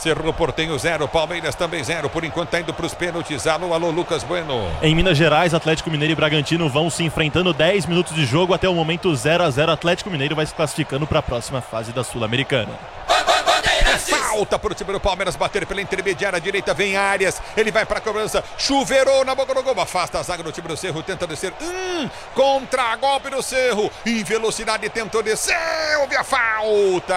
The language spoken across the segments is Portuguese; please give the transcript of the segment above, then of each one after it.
Cerro Porteño 0, Palmeiras também 0. Por enquanto tá indo pros pênaltis. Alô, Lucas Bueno. Em Minas Gerais, Atlético Mineiro e Bragantino vão se enfrentando 10 minutos de jogo. Até o momento 0-0. Atlético Mineiro vai se classificando para a próxima fase da Sul-Americana. Falta pro time do Palmeiras bater pela intermediária direita, vem Arias, ele vai pra cobrança, chuveirou na boca do gol, afasta a zaga do time do Cerro, tenta descer, contra-golpe do Cerro, em velocidade tentou descer, houve a falta.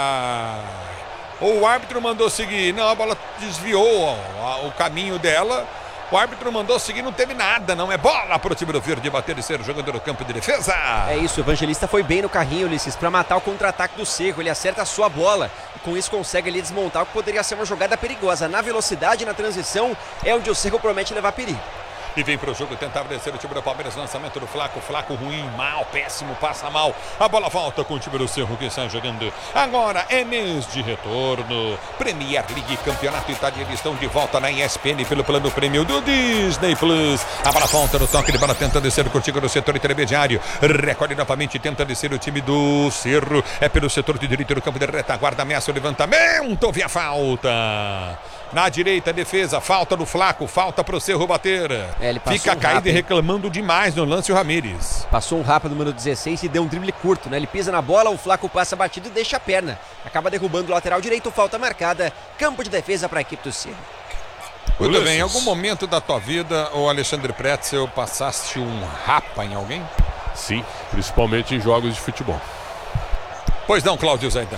O árbitro mandou seguir, não, a bola desviou o caminho dela. O árbitro mandou seguir, não teve nada, não é bola pro time do Verde bater e ser jogador do campo de defesa. É isso, o Evangelista foi bem no carrinho, Ulisses, para matar o contra-ataque do Cerro. Ele acerta a sua bola e com isso consegue ali desmontar o que poderia ser uma jogada perigosa. Na velocidade, na transição, é onde o Cerro promete levar perigo. E vem pro jogo, tentava descer o time do Palmeiras, lançamento do Flaco ruim, mal, péssimo, passa mal. A bola volta com o time do Cerro que está jogando. Agora é mês de retorno. Premier League, Campeonato Italiano, eles estão de volta na ESPN pelo plano prêmio do Disney Plus. A bola volta no toque de bola, tenta descer contigo no setor intermediário. Recolhe novamente, tenta descer o time do Cerro. É pelo setor de direito do campo de retaguarda, ameaça o levantamento, houve a falta. Na direita, defesa, falta do Flaco, falta pro Cerro bater. Ele fica caído e reclamando demais no lance o Ramírez. Passou um rápido número 16 e deu um drible curto, né? Ele pisa na bola, o Flaco passa batido e deixa a perna. Acaba derrubando o lateral direito, falta marcada. Campo de defesa para a equipe do Cerro. Muito bem, em algum momento da tua vida, o Alexandre Pretzel, passaste um rapa em alguém? Sim, principalmente em jogos de futebol. Pois não, Cláudio Zaidan.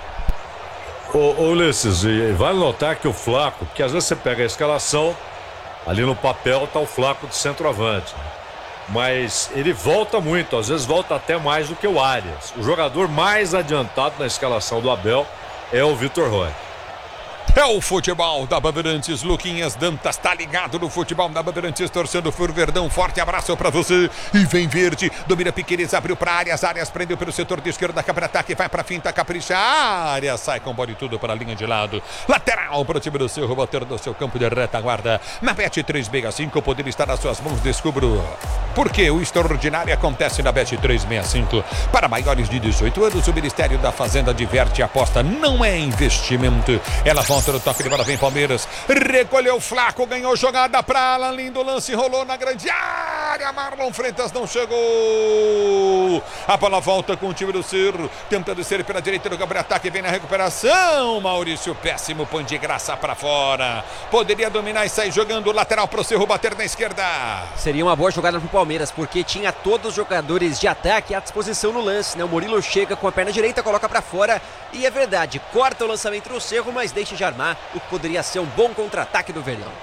Ô Ulisses, vale notar que o Flaco, porque às vezes você pega a escalação, ali no papel tá o Flaco de centroavante, né? Mas ele volta muito, às vezes volta até mais do que o Arias. O jogador mais adiantado na escalação do Abel é o Vitor Roque. É o futebol da Bandeirantes. Luquinhas Dantas tá ligado no futebol da Bandeirantes, torcendo por Verdão. Forte abraço pra você. E vem Verde, domina Piqueires, abriu pra Arias prendeu pelo setor de esquerda da câmera ataque, vai pra finta, capricha. Arias sai com bola e tudo para a linha de lado. Lateral pro time do Cerro, bater no seu campo de retaguarda. Na Bet 365, o poder está nas suas mãos. Descubro porque o extraordinário acontece na Bet 365. Para maiores de 18 anos, o Ministério da Fazenda adverte: a aposta não é investimento. Ela volta no toque de bola, vem Palmeiras, recolheu o Flaco, ganhou jogada pra Alan, lindo lance, rolou na grande área, Marlon Freitas não chegou. A bola volta com o time do Cerro, tentando descer pela direita do campo de ataque, vem na recuperação, Maurício, péssimo, põe de graça pra fora. Poderia dominar e sair jogando o lateral pro Cerro bater na esquerda. Seria uma boa jogada pro Palmeiras, porque tinha todos os jogadores de ataque à disposição no lance, né? O Murilo chega com a perna direita, coloca pra fora e é verdade, corta o lançamento do Cerro, mas deixa de armar o que poderia ser um bom contra-ataque do Verdão.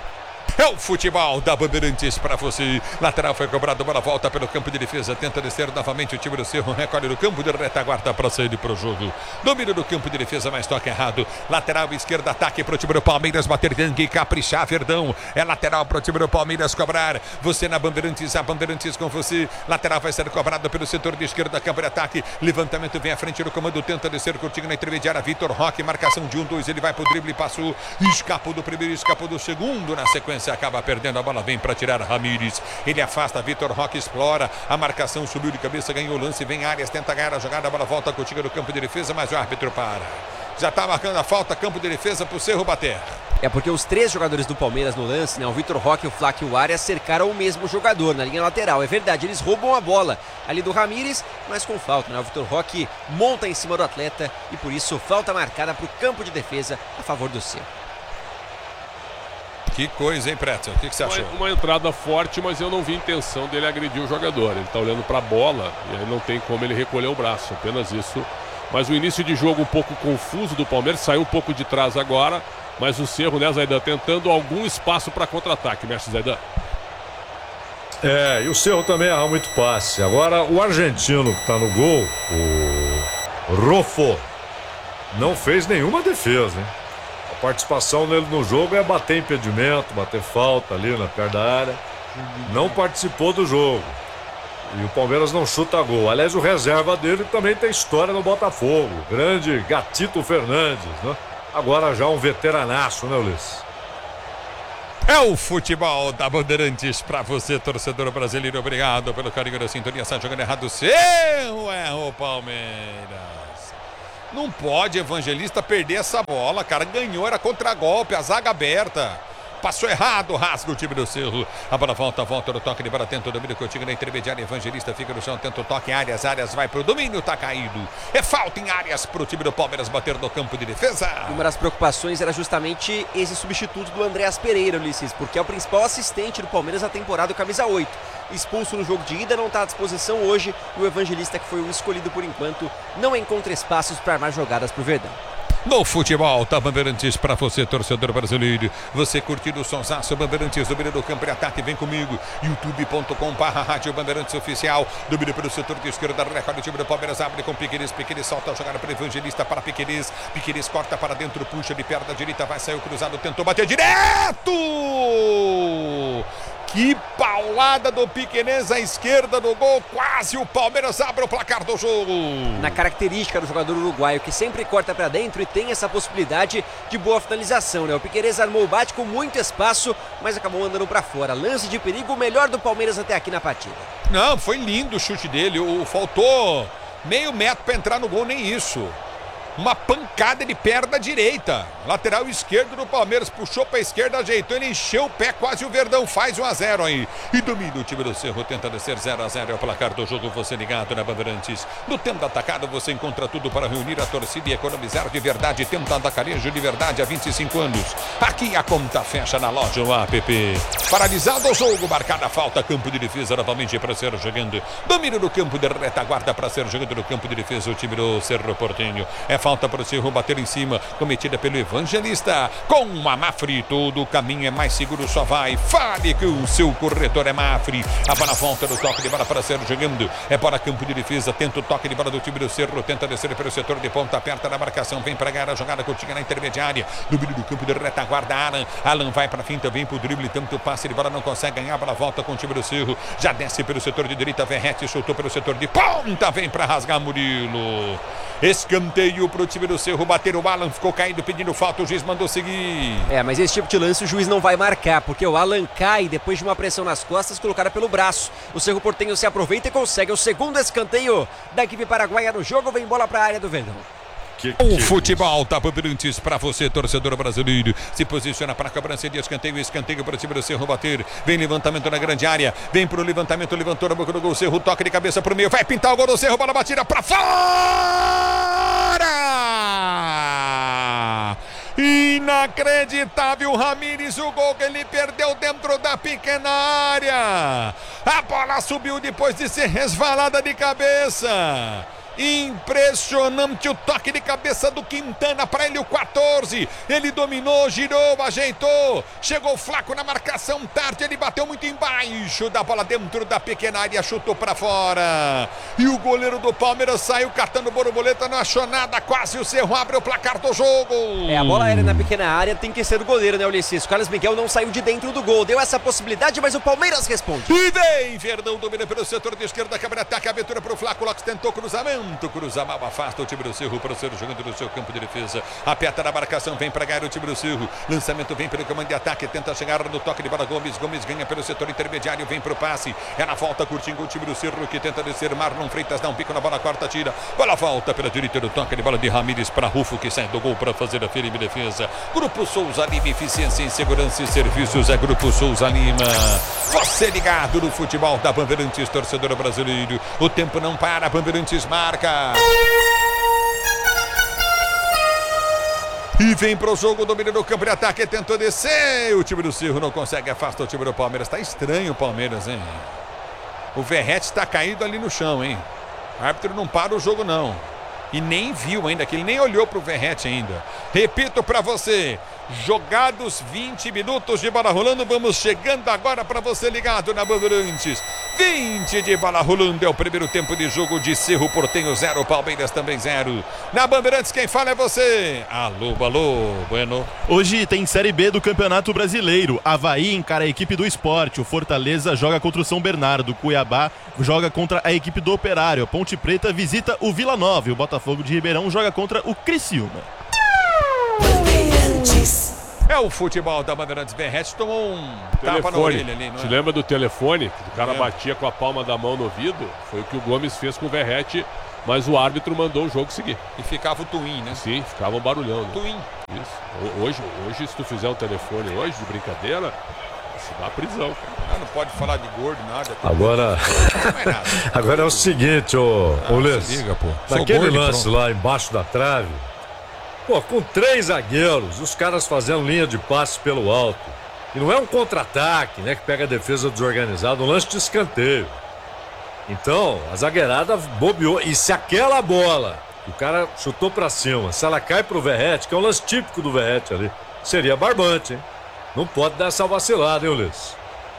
É o futebol da Bandeirantes para você. Lateral foi cobrado, bola volta pelo campo de defesa, tenta descer novamente o time do Cerro, recolhe no campo de retaguarda para sair pro jogo. Domínio do campo de defesa, mas toca errado. Lateral esquerda, ataque pro time do Palmeiras, bater gangue e caprichar, Verdão. É lateral pro time do Palmeiras cobrar. Você na Bandeirantes, a Bandeirantes com você. Lateral vai ser cobrado pelo setor de esquerda, campo de ataque. Levantamento vem à frente do comando, tenta descer curtinho na intermediária. Vitor Roque, marcação de 1-2, ele vai pro drible, passou, escapou do primeiro, escapou do segundo, na sequência acaba perdendo a bola, vem para tirar Ramírez, ele afasta, Vitor Roque explora, a marcação subiu de cabeça, ganhou o lance, vem Arias, tenta ganhar a jogada, a bola volta contigo no campo de defesa, mas o árbitro para. Já está marcando a falta, campo de defesa para o Cerro bater. É porque os três jogadores do Palmeiras no lance, né, o Vitor Roque, o Flaco e o Arias, cercaram o mesmo jogador na linha lateral. É verdade, eles roubam a bola ali do Ramírez, mas com falta, né? O Vitor Roque monta em cima do atleta e por isso falta marcada para o campo de defesa a favor do Cerro. Que coisa, hein, Pretzel? O que você achou? Uma entrada forte, mas eu não vi intenção dele agredir o jogador. Ele está olhando para a bola e aí não tem como ele recolher o braço, apenas isso. Mas o início de jogo um pouco confuso do Palmeiras, saiu um pouco de trás agora, mas o Cerro, né, Zaidan, tentando algum espaço para contra-ataque, mestre Zaidan. É, e o Cerro também erra muito passe. Agora, o argentino que está no gol, o Rofo, não fez nenhuma defesa, hein? A participação dele no jogo é bater impedimento, bater falta ali na perna da área. Não participou do jogo. E o Palmeiras não chuta gol. Aliás, o reserva dele também tem história no Botafogo. Grande Gatito Fernandes, né? Agora já um veteranaço, né, Ulisses? É o futebol da Bandeirantes para você, torcedor brasileiro. Obrigado pelo carinho da sintonia. Está jogando errado o Cerro, é o Palmeiras. Não pode Evangelista perder essa bola, cara. Ganhou, era contragolpe, a zaga aberta. Passou errado, rasga o time do Cerro. A bola volta no toque de bola, tenta o domínio contigo na intermediária. Evangelista fica no chão, tenta o toque. Arias vai pro domínio, tá caído. É falta em Arias pro time do Palmeiras bater no campo de defesa. Uma das preocupações era justamente esse substituto do Andréas Pereira, Ulisses, porque é o principal assistente do Palmeiras na temporada, o camisa 8. Expulso no jogo de ida, não está à disposição hoje. E o Evangelista, que foi o escolhido por enquanto, não encontra espaços para armar jogadas pro Verdão. No futebol, tá Bandeirantes pra você, torcedor brasileiro. Você curtindo o sonsaço Bandeirantes, domínio do campo de ataque, vem comigo. youtube.com/rádio Bandeirantes oficial. Domínio pelo setor de esquerda, recorde o time do Palmeiras, abre com Piquerez solta a jogada para Evangelista, para Piquerez corta para dentro, puxa de perna direita, vai sair o cruzado, tentou bater direto! Que paulada do Piquerez à esquerda do gol, quase o Palmeiras abre o placar do jogo. Na característica do jogador uruguaio, que sempre corta para dentro e tem essa possibilidade de boa finalização, né? O Piquerez armou o bate com muito espaço, mas acabou andando para fora. Lance de perigo, o melhor do Palmeiras até aqui na partida. Não, foi lindo o chute dele, faltou meio metro para entrar no gol, nem isso. Uma pancada de perna direita. Lateral esquerdo do Palmeiras. Puxou para a esquerda, ajeitou. Ele encheu o pé. Quase o Verdão faz 1-0 aí. E domina o time do Cerro. Tenta descer 0-0. É o placar do jogo. Você ligado na Bandeirantes. No tempo da atacada você encontra tudo para reunir a torcida e economizar de verdade. Tempo da atacarejo de verdade há 25 anos. Aqui a conta fecha na loja o app. Paralisado o jogo. Marcada a falta. Campo de defesa novamente para ser jogando. Domínio do campo de retaguarda para ser jogando no campo de defesa. O time do Cerro Porteño. É falta para o Cerro bater em cima, cometida pelo Evangelista. Com a Mafre, todo o caminho é mais seguro, só vai. Fale que o seu corretor é Mafre. A bola volta do toque de bola para ser jogando. É para campo de defesa, tenta o toque de bola do time do Cerro, tenta descer pelo setor de ponta, aperta na marcação, vem para ganhar a jogada curtinha na intermediária. Domínio do campo de retaguarda, Alan vai para a finta, vem para o drible, tanto passe de bola, não consegue ganhar, a bola volta com o time do Cerro. Já desce pelo setor de direita, Verratti soltou pelo setor de ponta, vem para rasgar Murilo. Escanteio pro time do Cerro, bater o Alan, ficou caído pedindo falta, o juiz mandou seguir. Mas esse tipo de lance o juiz não vai marcar, porque o Alan cai depois de uma pressão nas costas colocada pelo braço. O Cerro Porteño se aproveita e consegue o segundo escanteio da equipe paraguaia no jogo, vem bola para a área do Verdão. O futebol tá Bandeirantes para você, torcedor brasileiro. Se posiciona para a cobrança de escanteio para o time do Cerro bater. Vem levantamento na grande área. Vem pro levantamento, levantou na boca do gol. Cerro toca de cabeça pro meio. Vai pintar o gol do Cerro, bola batida para fora! Inacreditável, Ramírez, o gol que ele perdeu dentro da pequena área. A bola subiu depois de ser resvalada de cabeça. Impressionante o toque de cabeça do Quintana para ele, o 14. Ele dominou, girou, ajeitou. Chegou Flaco na marcação tarde. Ele bateu muito embaixo da bola dentro da pequena área, chutou para fora. E o goleiro do Palmeiras saiu catando borboleta, não achou nada. Quase o Cerro abre o placar do jogo. A bola aérea na pequena área tem que ser do goleiro, né, Ulisses? O Carlos Miguel não saiu de dentro do gol. Deu essa possibilidade, mas o Palmeiras responde. E vem Verdão, domina pelo setor de esquerda, câmera ataque, abertura para o Flaco. Lopes tentou cruzamento. Cruza mal, afasta o time do Cerro para o Cerro jogando no seu campo de defesa. Aperta na marcação, vem para ganhar o time do Cerro. Lançamento vem pelo comando de ataque, tenta chegar no toque de bola. Gomes ganha pelo setor intermediário, vem para o passe. É na volta, curtindo o time do Cerro que tenta descer. Marlon Freitas dá um pico na bola, corta, tira. Bola volta pela direita do toque de bola de Ramírez para Rufo, que sai do gol para fazer a firme defesa. Grupo Souza Lima, eficiência em segurança e serviços. É Grupo Souza Lima. Você ligado no futebol da Bandeirantes, torcedor brasileiro. O tempo não para, Bandeirantes marca. E vem pro jogo, domínio do campo de ataque, tentou descer. O time do Cerro não consegue, afasta o time do Palmeiras. Tá estranho o Palmeiras, hein? O Verratti tá caído ali no chão, hein? O árbitro não para o jogo, não. E nem viu ainda, que ele nem olhou pro Verratti ainda. Repito para você, jogados 20 minutos de bola rolando, vamos chegando agora para você ligado na Bandeirantes. 20 de bola rolando, é o primeiro tempo de jogo de Cerro Porteño 0, Palmeiras também 0. Na Bandeirantes quem fala é você. Alô, bueno. Hoje tem Série B do Campeonato Brasileiro. Avaí encara a equipe do Sport, o Fortaleza joga contra o São Bernardo, Cuiabá joga contra a equipe do Operário, a Ponte Preta visita o Vila Nova e o Botafogo de Ribeirão joga contra o Criciúma. É o futebol da Bandeirantes. Verratti tomou um tapa na orelha ali, não é? Te lembra do telefone? Que o cara batia com a palma da mão no ouvido? Foi o que o Gomes fez com o Verratti mas o árbitro mandou o jogo seguir. E ficava o twin, né? Sim, ficava um barulhão. Né? Twin. Isso. Hoje, se tu fizer um telefone hoje, de brincadeira, se dá prisão, cara. Não pode falar de gordo, nada. Agora, agora é o seguinte, ô Ulisses. Liga, pô. Naquele lance lá embaixo da trave, pô, com 3 zagueiros, os caras fazendo linha de passe pelo alto. E não é um contra-ataque, né, que pega a defesa desorganizada, um lance de escanteio. Então, a zagueirada bobeou. E se aquela bola, o cara chutou pra cima, se ela cai pro Verratti, que é um lance típico do Verratti ali, seria barbante, hein? Não pode dar essa vacilada, hein, Ulisses?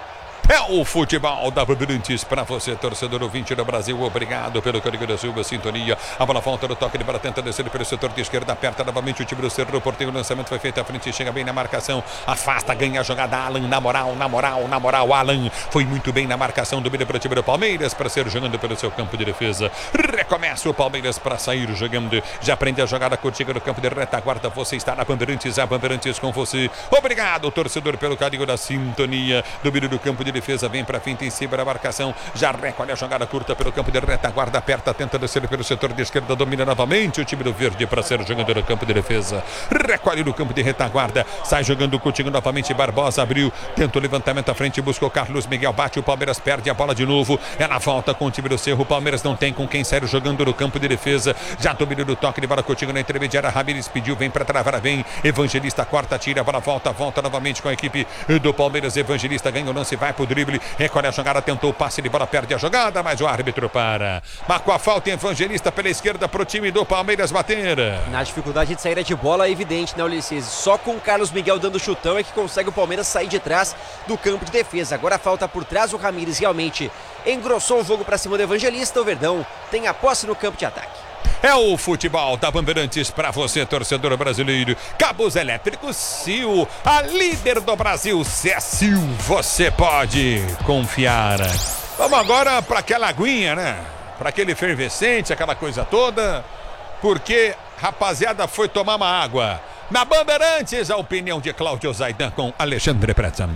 É o futebol da Bandeirantes para você, torcedor ouvinte do Brasil. Obrigado pelo carinho da sua sintonia. A bola volta no toque de bola, tenta descer pelo setor de esquerda, aperta novamente o time do Cerro Porteiro. O lançamento foi feito à frente, chega bem na marcação, afasta, ganha a jogada. Alan, na moral, Alan foi muito bem na marcação do meio para o time do Palmeiras, para ser jogando pelo seu campo de defesa. Recomeça o Palmeiras para sair jogando. Já aprende a jogada contigo no campo de retaguarda. Você está na Bandeirantes, a Bandeirantes com você. Obrigado, torcedor, pelo carinho da sintonia. Do meio do campo de defesa, vem para finta em cima da marcação, já recolhe a jogada curta pelo campo de retaguarda, aperta, tenta descer pelo setor de esquerda, domina novamente o time do verde para ser jogando no campo de defesa, recolhe no campo de retaguarda, sai jogando o Coutinho novamente, Barbosa abriu, tenta o levantamento à frente, buscou Carlos Miguel, bate, o Palmeiras perde a bola de novo, é na volta com o time do Cerro, o Palmeiras não tem com quem sair jogando no campo de defesa, já domina do toque de bola, Coutinho na intermediária, Ramires pediu, vem para travar, vem, Evangelista corta, tira, a bola volta novamente com a equipe do Palmeiras, Evangelista ganha o lance, vai pro drible, recolhe a jogada, tentou o passe de bola, perde a jogada, mas o árbitro para. Marcou a falta em Evangelista pela esquerda pro time do Palmeiras bater. Na dificuldade de saída de bola é evidente, né, Ulisses? Só com o Carlos Miguel dando chutão é que consegue o Palmeiras sair de trás do campo de defesa. Agora a falta por trás, o Ramires realmente engrossou o jogo para cima do Evangelista. O Verdão tem a posse no campo de ataque. É o futebol da Bandeirantes para você, torcedor brasileiro. Cabos Elétricos Sil, a líder do Brasil. Se é Sil, você pode confiar. Vamos agora para aquela aguinha, né? Para aquele efervescente, aquela coisa toda. Porque, rapaziada, foi tomar uma água. Na Bandeirantes, a opinião de Cláudio Zaidan com Alexandre Pretzam.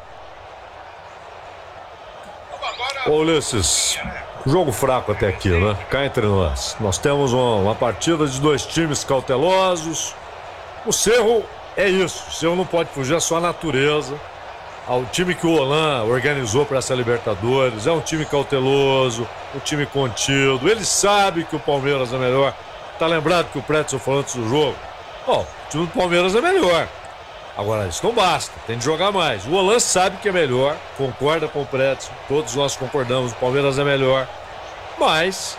Ô Ulisses, jogo fraco até aqui, né? Cá entre nós. Nós temos uma partida de 2 times cautelosos. O Cerro é isso. O Cerro não pode fugir à sua natureza. Ao time que o Olan organizou para essa Libertadores. É um time cauteloso, um time contido. Ele sabe que o Palmeiras é melhor. Tá lembrado que o Pretzel falou antes do jogo? Ó, o time do Palmeiras é melhor. Agora, isso não basta, tem de jogar mais. O Olan sabe que é melhor, concorda com o Pretzel, todos nós concordamos, o Palmeiras é melhor. Mas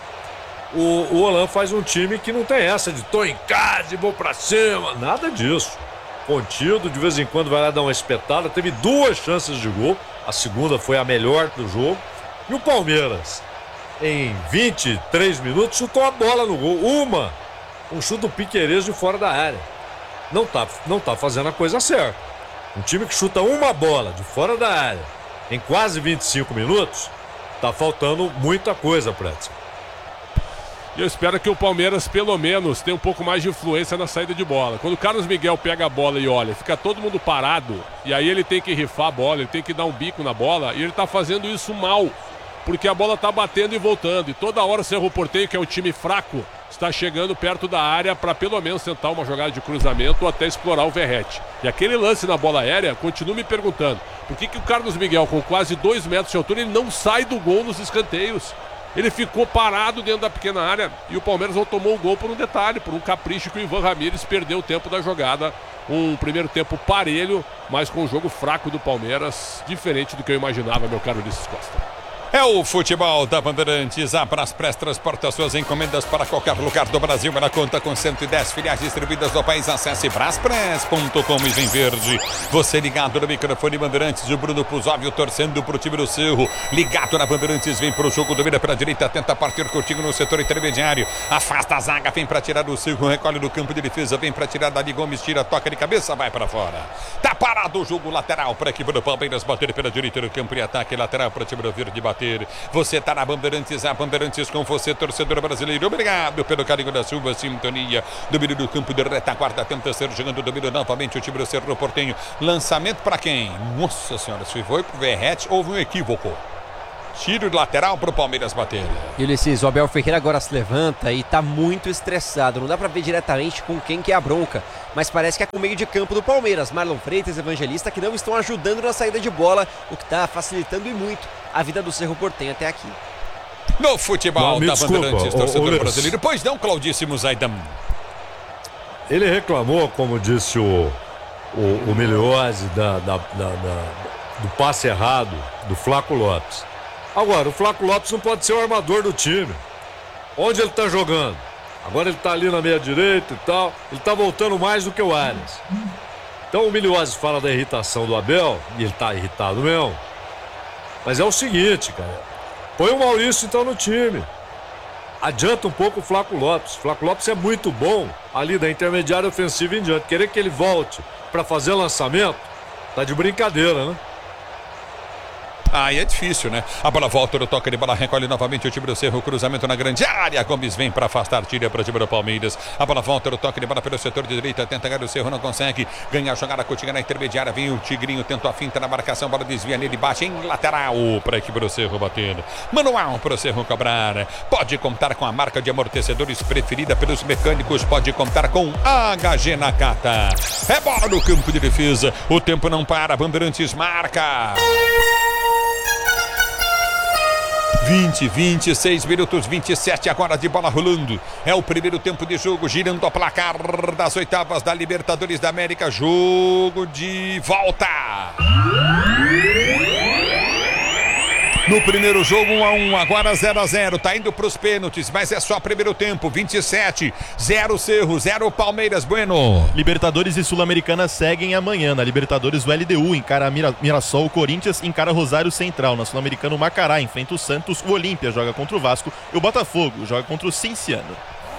o Olan faz um time que não tem essa de tô em casa e vou pra cima, nada disso. Contido, de vez em quando vai lá dar uma espetada, teve 2 chances de gol, a segunda foi a melhor do jogo. E o Palmeiras, em 23 minutos, chutou a bola no gol, um chute do Piquerez de fora da área. Não tá fazendo a coisa certa. Um time que chuta uma bola de fora da área em quase 25 minutos, tá faltando muita coisa, Pretzel. E eu espero que o Palmeiras, pelo menos, tenha um pouco mais de influência na saída de bola. Quando o Carlos Miguel pega a bola e olha, fica todo mundo parado, e aí ele tem que rifar a bola, ele tem que dar um bico na bola, e ele tá fazendo isso mal, porque a bola tá batendo e voltando. E toda hora o Cerro Porteiro, que é um time fraco, está chegando perto da área para pelo menos tentar uma jogada de cruzamento ou até explorar o Verratti. E aquele lance na bola aérea, continuo me perguntando, por que o Carlos Miguel, com quase 2 metros de altura, ele não sai do gol nos escanteios? Ele ficou parado dentro da pequena área e o Palmeiras não tomou o gol por um detalhe, por um capricho que o Ivan Ramires perdeu o tempo da jogada. Um primeiro tempo parelho, mas com um jogo fraco do Palmeiras, diferente do que eu imaginava, meu caro Ulisses Costa. É o futebol da Bandeirantes. A Braspress transporta suas encomendas para qualquer lugar do Brasil. Ela conta com 110 filiais distribuídas no país. Acesse braspress.com e vem verde. Você ligado no microfone Bandeirantes. O Bruno Puzóvio torcendo pro time do Cerro. Ligado na Bandeirantes, vem pro jogo, domina pela direita, tenta partir contigo no setor intermediário. Afasta a zaga, vem para tirar do Cerro, recolhe no campo de defesa, vem para tirar Dani Gomes, tira, toca de cabeça, vai para fora. Tá parado o jogo lateral para a equipe do Palmeiras bater pela direita no campo de ataque, lateral para o time do verde bater. Você tá na Bandeirantes, a Bandeirantes com você, torcedor brasileiro. Obrigado pelo carinho da sua sintonia. Domínio do campo de retaguarda, tenta ser jogando, domínio novamente o time do Cerro Porteño. Lançamento para quem? Nossa senhora, se foi pro Verratti, houve um equívoco. Tiro de lateral pro Palmeiras bater. E o Abel Ferreira agora se levanta e tá muito estressado. Não dá pra ver diretamente com quem que é a bronca, mas parece que é com o meio de campo do Palmeiras. Marlon Freitas e Evangelista, que não estão ajudando na saída de bola, o que tá facilitando e muito a vida do Cerro Porteño até aqui. No futebol da Bandeirantes, torcedor Luiz. brasileiro. Pois não, Claudíssimo Zaidan. Ele reclamou, como disse o Miliose, do passe errado do Flaco Lopes. Agora, o Flaco Lopes não pode ser o armador do time. Onde ele tá jogando? Agora ele tá ali na meia direita e tal. Ele tá voltando mais do que o Arias. Então o Miliose fala da irritação do Abel, e ele tá irritado mesmo. Mas é o seguinte, cara. Põe o Maurício então no time. Adianta um pouco o Flaco Lopes. O Flaco Lopes é muito bom ali da intermediária ofensiva em diante. Querer que ele volte para fazer lançamento, tá de brincadeira, né? Aí é difícil, né? A bola volta, no toque de bola, recolhe novamente o time do Cerro, cruzamento na grande área. Gomes vem para afastar, tira para o time do Palmeiras. A bola volta, no toque de bola pelo setor de direita, tenta ganhar o Cerro, não consegue. Ganha a jogada, Coutinho na intermediária, vem o Tigrinho, tenta a finta na marcação, bola desvia nele, bate em lateral para a equipe do Cerro batendo. Manual para o Cerro cobrar. Pode contar com a marca de amortecedores preferida pelos mecânicos, pode contar com HG Nakata. É bola no campo de defesa, o tempo não para, Bandeirantes marca. 26 minutos, 27 agora de bola rolando. É o primeiro tempo de jogo, girando a placar das oitavas da Libertadores da América. Jogo de volta. No primeiro jogo 1-1, agora 0-0, tá indo pros pênaltis, mas é só primeiro tempo, 27, 0 Cerro, 0 Palmeiras, Bueno. Libertadores e Sul-Americana seguem amanhã. Na Libertadores, o LDU encara Mirassol, o Corinthians encara Rosário Central. Na Sul-Americana, o Macará enfrenta o Santos, o Olímpia joga contra o Vasco e o Botafogo joga contra o Cinciano.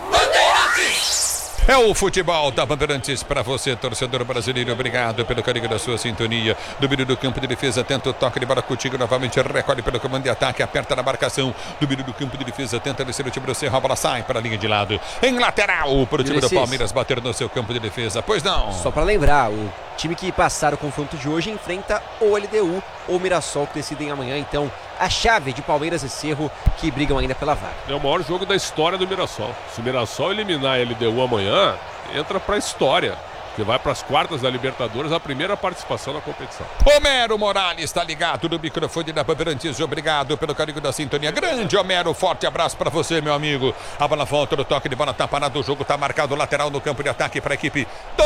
É o futebol da Bandeirantes para você, torcedor brasileiro. Obrigado pelo carinho da sua sintonia. Domínio do campo de defesa, tenta o toque de bola contigo novamente, recolhe pelo comando de ataque, aperta na marcação. Domínio do campo de defesa, tenta descer o time do Cerro, a bola sai para a linha de lado. Em lateral para o time do Palmeiras bater no seu campo de defesa. Pois não. Só para lembrar, o time que passar o confronto de hoje enfrenta ou LDU ou Mirassol, que decidem amanhã. Então, a chave de Palmeiras e Cerro, que brigam ainda pela vaga. É o maior jogo da história do Mirassol. Se o Mirassol eliminar a LDU amanhã, entra pra história, que vai para as quartas da Libertadores, a primeira participação na competição. Homero Morales está ligado no microfone da Bandeirantes. Obrigado pelo carinho da sintonia. Grande Homero, forte abraço para você, meu amigo. A bola volta no toque de bola, tá parado o jogo, tá marcado lateral no campo de ataque para a equipe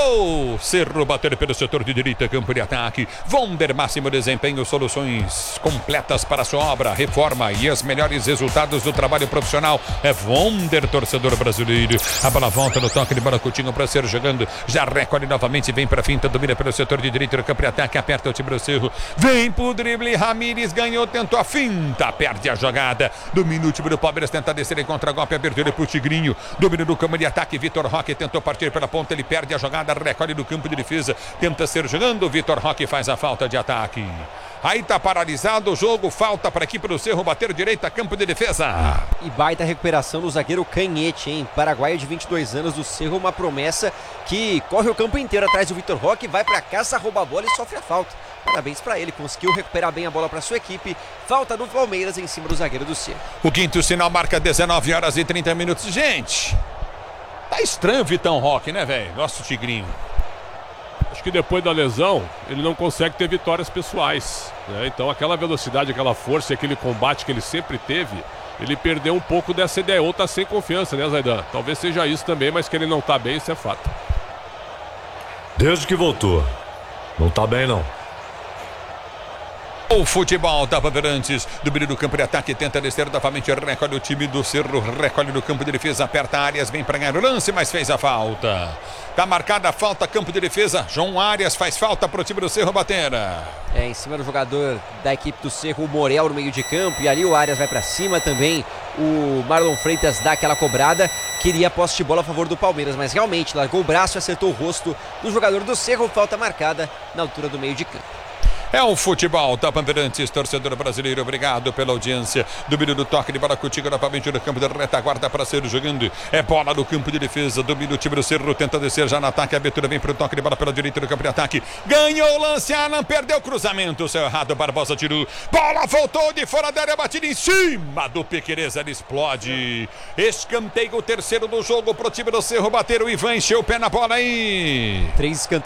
do Cerro, bater pelo setor de direita, campo de ataque. Vonder, máximo desempenho, soluções completas para a sua obra, reforma e os melhores resultados do trabalho profissional. É Vonder, torcedor brasileiro. A bola volta no toque de bola, Coutinho para ser jogando, já recolhe novamente, vem para a finta, domina pelo setor de direita, no campo de ataque, aperta o time do Cerro, vem pro drible, Ramires ganhou, tentou a finta, perde a jogada, domina o time do Palmeiras, tenta descer em contra-golpe, abertura pro Tigrinho, domina do campo de ataque, Vitor Roque tentou partir pela ponta, ele perde a jogada, recolhe do campo de defesa, tenta ser jogando, Vitor Roque faz a falta de ataque. Aí tá paralisado o jogo, falta para a equipe do Cerro bater direita, campo de defesa. E baita recuperação do zagueiro Canhete, hein? Paraguaio de 22 anos do Cerro, uma promessa que corre o campo inteiro atrás do Vitor Roque, vai para caça, rouba a bola e sofre a falta. Parabéns para ele, conseguiu recuperar bem a bola para sua equipe. Falta do Palmeiras em cima do zagueiro do Cerro. O quinto sinal marca 19 horas e 30 minutos. Gente, tá estranho o Vitão Roque, né, velho? Nosso Tigrinho. Acho que depois da lesão, ele não consegue ter vitórias pessoais, né? Então aquela velocidade, aquela força e aquele combate que ele sempre teve, ele perdeu um pouco dessa ideia, ou tá sem confiança, né, Zaidan? Talvez seja isso também, mas que ele não tá bem, isso é fato. Desde que voltou, não tá bem não. O futebol da Bandeirantes, domínio do campo de ataque, tenta descer novamente, recolhe o time do Cerro, recolhe no campo de defesa, aperta áreas, vem para ganhar o lance, mas fez a falta. Tá marcada a falta, campo de defesa, João Arias faz falta pro time do Cerro bater. É, em cima do jogador da equipe do Cerro, o Morel no meio de campo, e ali o Arias vai para cima também, o Marlon Freitas dá aquela cobrada, queria posse de bola a favor do Palmeiras, mas realmente largou o braço e acertou o rosto do jogador do Cerro, falta marcada na altura do meio de campo. É o futebol da Bandeirantes, torcedor brasileiro, obrigado pela audiência. Domínio do toque de bola contigo novamente no campo da retaguarda para Cerro jogando. É bola no campo de defesa, domínio o time do Cerro, tenta descer já no ataque, a abertura vem para o toque de bola pela direita do campo de ataque. Ganhou o lance, Alan, perdeu o cruzamento, seu errado, Barbosa tirou. Bola voltou de fora da área, batida em cima do Piquerez, ele explode. Escanteio, o terceiro do jogo pro time do Cerro, bater o Ivan, encheu o pé na bola aí. 3 escanteios